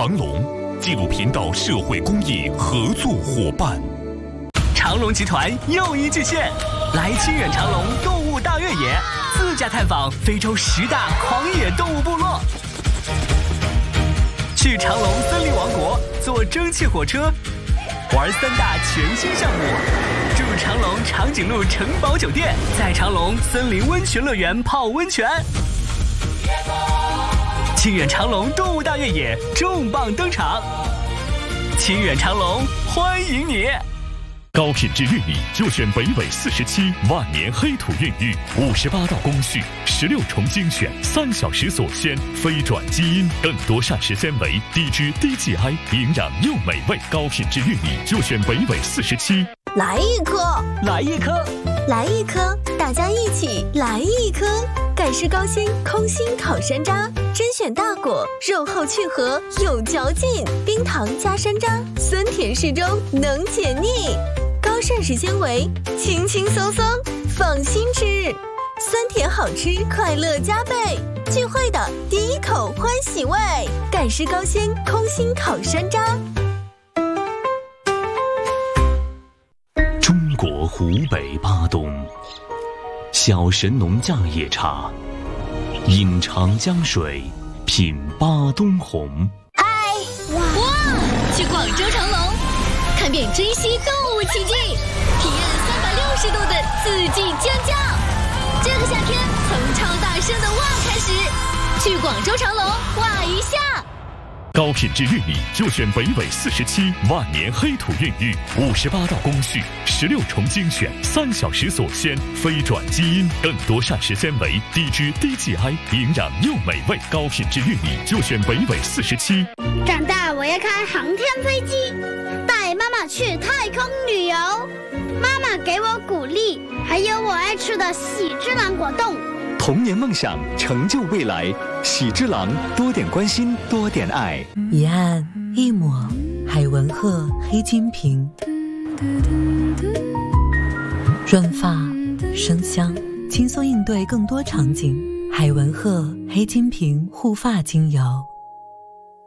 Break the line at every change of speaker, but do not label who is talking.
长隆，纪录频道社会公益合作伙伴。
长隆集团又一巨献，来清远长隆动物大越野，自驾探访非洲10大狂野动物部落，去长隆森林王国坐蒸汽火车，玩3大全新项目，住长隆长颈鹿城堡酒店，在长隆森林温泉乐园泡温泉。清远长隆动物大越野重磅登场，清远长隆欢迎你！
高品质玉米就选北纬47万年黑土孕育，58道工序，16重精选，3小时锁鲜，非转基因，更多膳食纤维，低脂低 GI， 营养又美味。高品质玉米就选北纬47。
来一颗，
来一颗，
来一颗，大家一起来一颗。盖世高鲜空心烤山楂，甄选大果，肉厚去核，有嚼劲，冰糖加山楂，酸甜适中，能解腻。高膳食纤维，轻轻松松，放心吃，酸甜好吃，快乐加倍。聚会的第一口欢喜味，盖世高鲜空心烤山楂。
中国湖北巴东，小神农架野茶，饮长江水，品巴东红。
嗨，
哇！去广州长隆，看遍珍稀动物奇迹，体验360度的四季尖叫。这个夏天从超大声的哇开始，去广州长隆哇一下。
高品质玉米就选北纬47万年黑土孕育，58道工序，16重精选，3小时锁鲜，非转基因，更多膳食纤维，低脂低 GI， 营养又美味。高品质玉米就选北纬47。
长大我要开航天飞机，带妈妈去太空旅游。妈妈给我鼓励，还有我爱吃的喜之郎果冻。
童年梦想，成就未来。喜之郎，多点关心，多点爱。
一按一抹，海文鹤黑金瓶，润发生香，轻松应对更多场景。海文鹤黑金瓶护发精油。